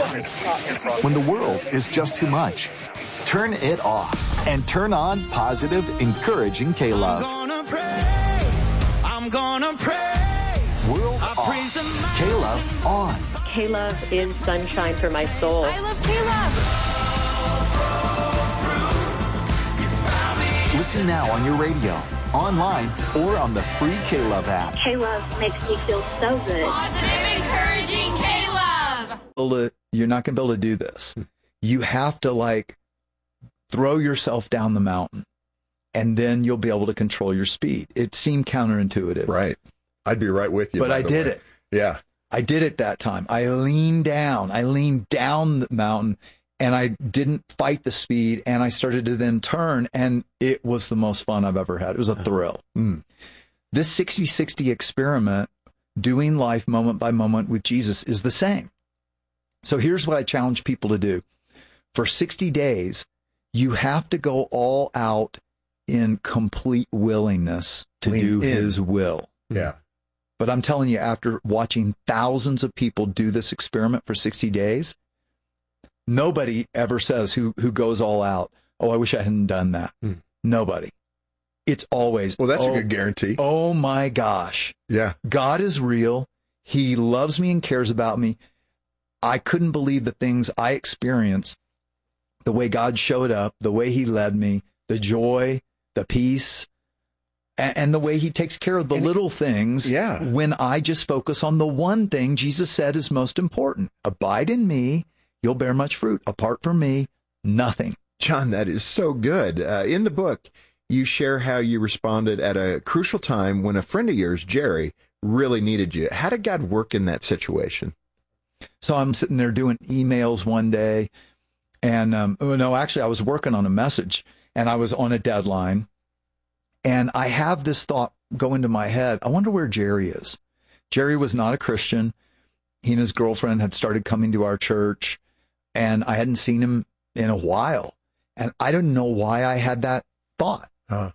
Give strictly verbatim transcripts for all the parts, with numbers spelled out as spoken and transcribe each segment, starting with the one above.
When the world is just too much, turn it off and turn on positive, encouraging K-Love. I'm gonna praise, I'm gonna praise. World off, K-Love on. K-Love is sunshine for my soul. I love K-Love. Listen now on your radio, online, or on the free K-Love app. K-Love makes me feel so good. Positive, encouraging K-Love. You're not going to be able to do this. You have to, like, throw yourself down the mountain, and then you'll be able to control your speed. It seemed counterintuitive. Right. I'd be right with you. But I did way. it. Yeah. I did it that time. I leaned down. I leaned down the mountain, and I didn't fight the speed, and I started to then turn, and it was the most fun I've ever had. It was a thrill. Mm. This sixty sixty experiment, doing life moment by moment with Jesus, is the same. So here's what I challenge people to do. For sixty days, you have to go all out in complete willingness to Lean do in. his will. Yeah. But I'm telling you, after watching thousands of people do this experiment for sixty days, nobody ever says who, who goes all out, oh, I wish I hadn't done that. Hmm. Nobody. It's always, Well, that's oh, a good guarantee. oh my gosh, Yeah. God is real. He loves me and cares about me. I couldn't believe the things I experienced, the way God showed up, the way he led me, the joy, the peace, and, and the way he takes care of the And little things. Yeah. When I just focus on the one thing Jesus said is most important. Abide in me, you'll bear much fruit. Apart from me, nothing. John, that is so good. Uh, in the book, you share how you responded at a crucial time when a friend of yours, Jerry, really needed you. How did God work in that situation? So I'm sitting there doing emails one day, and um, oh, no, actually, I was working on a message, and I was on a deadline, and I have this thought go into my head. I wonder where Jerry is. Jerry was not a Christian. He and his girlfriend had started coming to our church, and I hadn't seen him in a while, and I don't know why I had that thought. Huh.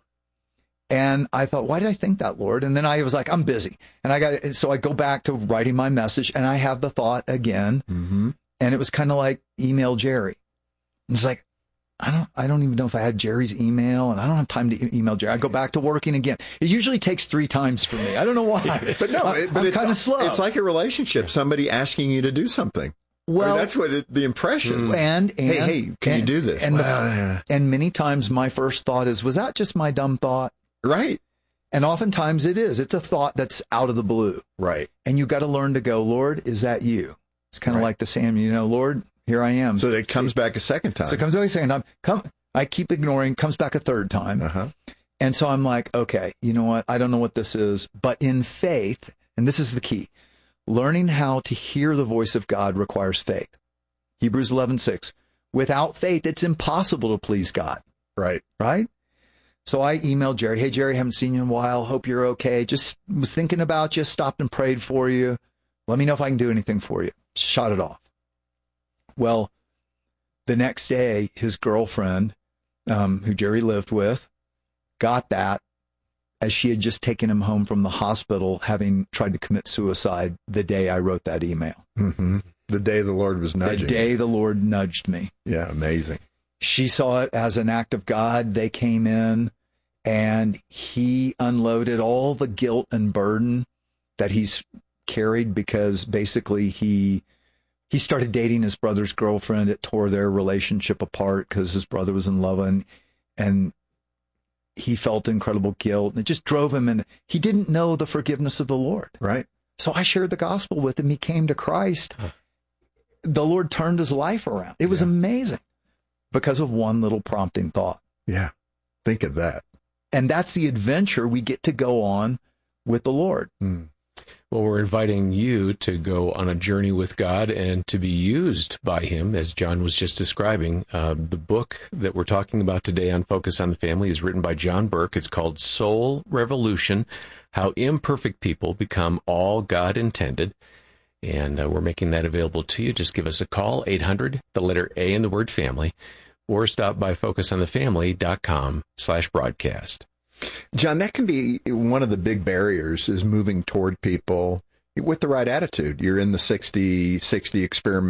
And I thought, why did I think that, Lord? And then I was like, I'm busy. And I got so I go back to writing my message, and I have the thought again. Mm-hmm. And it was kind of like, email Jerry. And it's like, I don't I don't even know if I had Jerry's email, and I don't have time to e- email Jerry. I go back to working again. It usually takes three times for me. I don't know why. But no, I, it, but I'm it's kind of slow. It's like a relationship. Somebody asking you to do something. well, I mean, that's what it, the impression. and, and Hey, hey, can and, you do this? And, Well, the, yeah. and many times my first thought is, was that just my dumb thought? Right. And oftentimes it is. It's a thought that's out of the blue. Right. And you got to learn to go, Lord, is that you? It's kind of Right. like the Samuel, you know, Lord, here I am. So it comes back a second time. So it comes back a second time. Come, I keep ignoring, comes back a third time. Uh-huh. And so I'm like, okay, you know what? I don't know what this is. But in faith, and this is the key, learning how to hear the voice of God requires faith. Hebrews eleven six. Without faith, it's impossible to please God. Right. Right? So I emailed Jerry. Hey, Jerry, haven't seen you in a while. Hope you're okay. Just was thinking about you, stopped and prayed for you. Let me know if I can do anything for you. Shot it off. Well, the next day, his girlfriend, um, who Jerry lived with, got that as she had just taken him home from the hospital, having tried to commit suicide the day I wrote that email. Mm-hmm. The day the Lord was nudging. The day you. the Lord nudged me. Yeah, amazing. She saw it as an act of God. They came in, and he unloaded all the guilt and burden that he's carried, because basically he he started dating his brother's girlfriend. It tore their relationship apart because his brother was in love, and and he felt incredible guilt, and it just drove him. And he didn't know the forgiveness of the Lord. Right. So I shared the gospel with him. He came to Christ. The Lord turned his life around. It was Yeah. amazing because of one little prompting thought. Yeah. Think of that. And that's the adventure we get to go on with the Lord. Mm. Well, we're inviting you to go on a journey with God and to be used by Him, as John was just describing. Uh, the book that we're talking about today on Focus on the Family is written by John Burke. It's called Soul Revolution, How Imperfect People Become All God Intended. And uh, we're making that available to you. Just give us a call, eight hundred, the letter A in the word family, or stop by focusonthefamily.com slash broadcast. John, that can be one of the big barriers, is moving toward people with the right attitude. You're in the sixty sixty experiment.